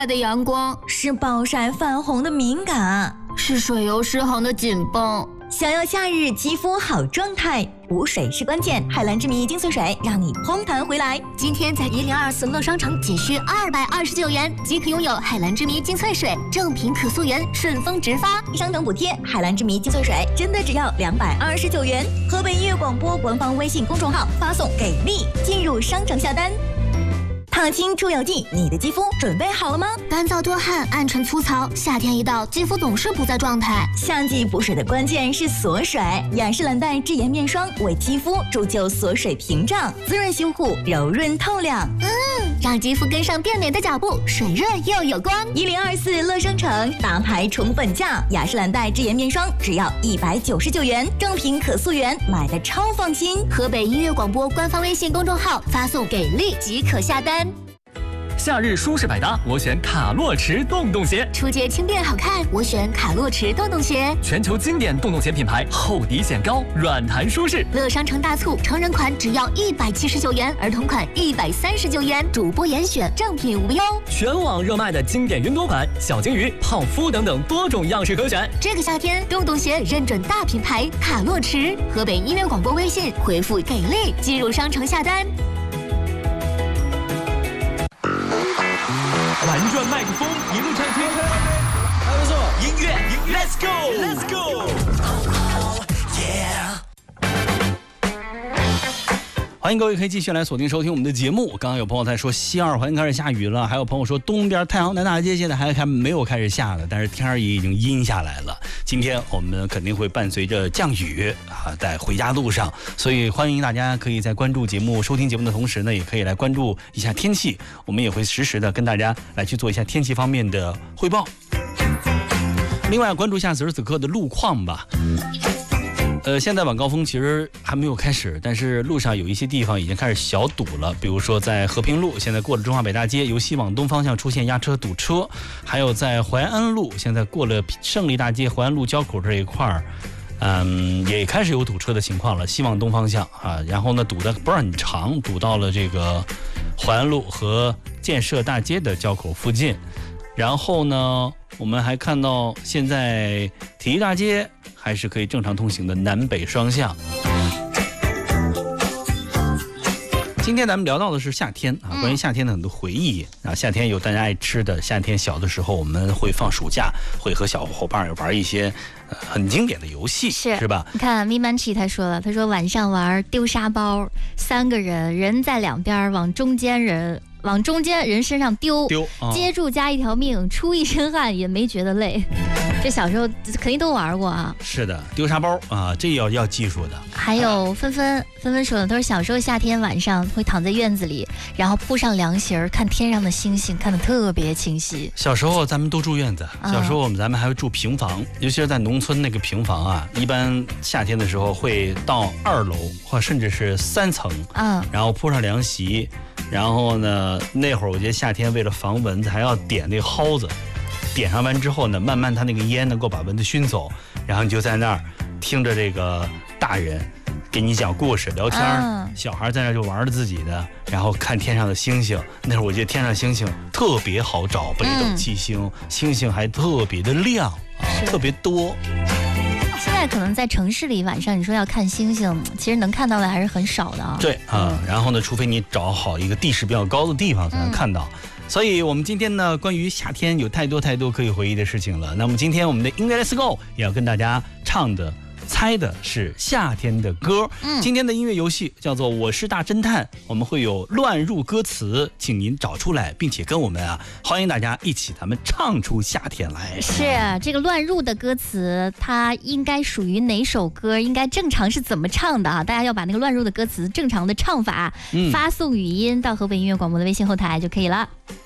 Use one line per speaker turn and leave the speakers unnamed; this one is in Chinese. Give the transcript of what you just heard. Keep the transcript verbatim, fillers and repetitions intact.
的阳光，
是暴晒泛红的敏感，
是水油失衡的紧绷。
想要夏日肌肤好状态，补水是关键。海蓝之谜精粹水让你嘭弹回来。
今天在一零二四乐商城仅需二百二十九元即可拥有海蓝之谜精粹水，正品可溯源，顺丰直发，
商等补贴。海蓝之谜精粹水真的只要两百二十九元。河北音乐广播官方微信公众号发送给力，进入商城下单。烫青出油剂，你的肌肤准备好了吗？
干燥多汗、暗沉粗糙，夏天一到，肌肤总是不在状态。
夏季补水的关键是锁水，雅诗兰黛智颜面霜为肌肤铸就锁水屏障，滋润修护，柔润透亮。
嗯，让肌肤跟上变美的脚步，水润又有光。
一零二四乐商城大牌宠粉价，雅诗兰黛智颜面霜只要一百九十九元，正品可溯源，买的超放心。
河北音乐广播官方微信公众号发送给力即可下单。
夏日舒适百搭，我选卡洛驰洞洞鞋。
出街轻便好看，我选卡洛驰洞洞鞋。
全球经典洞洞鞋品牌，厚底显高，软弹舒适。
乐商城大促，成人款只要一百七十九元，儿童款一百三十九元，主播严选，正品无忧。
全网热卖的经典云朵款、小金鱼、泡芙等等多种样式可选。
这个夏天，洞洞鞋认准大品牌卡洛驰。河北音乐广播微信回复给力，进入商城下单。
玩转麦克风，一路畅听。还不错，音乐 ，Let's go，Let's go。
欢迎各位可以继续来锁定收听我们的节目。刚刚有朋友在说西二环开始下雨了，还有朋友说东边太行南大街现在还还没有开始下了，但是天儿也已经阴下来了。今天我们肯定会伴随着降雨啊，在回家路上，所以欢迎大家可以在关注节目、收听节目的同时呢，也可以来关注一下天气。我们也会实时的跟大家来去做一下天气方面的汇报。另外，关注一下此时此刻的路况吧。呃，现在晚高峰其实还没有开始，但是路上有一些地方已经开始小堵了，比如说在和平路，现在过了中华北大街，由西往东方向出现压车堵车；还有在淮安路，现在过了胜利大街淮安路交口这一块儿，嗯，也开始有堵车的情况了，西往东方向啊，然后呢堵的不是很长，堵到了这个淮安路和建设大街的交口附近。然后呢，我们还看到现在体育大街还是可以正常通行的，南北双向。今天咱们聊到的是夏天啊，关于夏天的很多回忆啊，夏天有大家爱吃的，夏天小的时候我们会放暑假，会和小伙伴玩一些、呃、很经典的游戏，是是吧？
你看 Mimanchi 他说了，他说晚上玩丢沙包，三个人，人在两边，往中间人。往中间人身上丢，丢、哦、接住加一条命，出一身汗也没觉得累。这小时候肯定都玩过啊。
是的，丢沙包啊，这要要技术的。
还有纷纷纷纷说的，都是小时候夏天晚上会躺在院子里，然后铺上凉席儿，看天上的星星，看得特别清晰。
小时候咱们都住院子，小时候我们咱们还会住平房，嗯、尤其是在农村那个平房啊，一般夏天的时候会到二楼或甚至是三层，嗯，然后铺上凉席。然后呢，那会儿我觉得夏天为了防蚊子，还要点那个蒿子，点上完之后呢，慢慢它那个烟能够把蚊子熏走，然后你就在那儿听着这个大人给你讲故事、聊天，嗯、小孩在那儿就玩着自己的，然后看天上的星星。那会儿我觉得天上星星特别好找，北斗七星，嗯、星星还特别的亮啊，特别多。
现在可能在城市里晚上你说要看星星，其实能看到的还是很少的啊。
对啊、嗯，然后呢，除非你找好一个地势比较高的地方才能看到。嗯、所以我们今天呢，关于夏天有太多太多可以回忆的事情了。那么今天我们的音乐 Let's Go 也要跟大家唱的。猜的是夏天的歌，嗯，今天的音乐游戏叫做我是大侦探，我们会有乱入歌词，请您找出来，并且跟我们啊，欢迎大家一起咱们唱出夏天来。
是这个乱入的歌词，它应该属于哪首歌？应该正常是怎么唱的啊？大家要把那个乱入的歌词正常的唱法、嗯、发送语音到河北音乐广播的微信后台就可以了。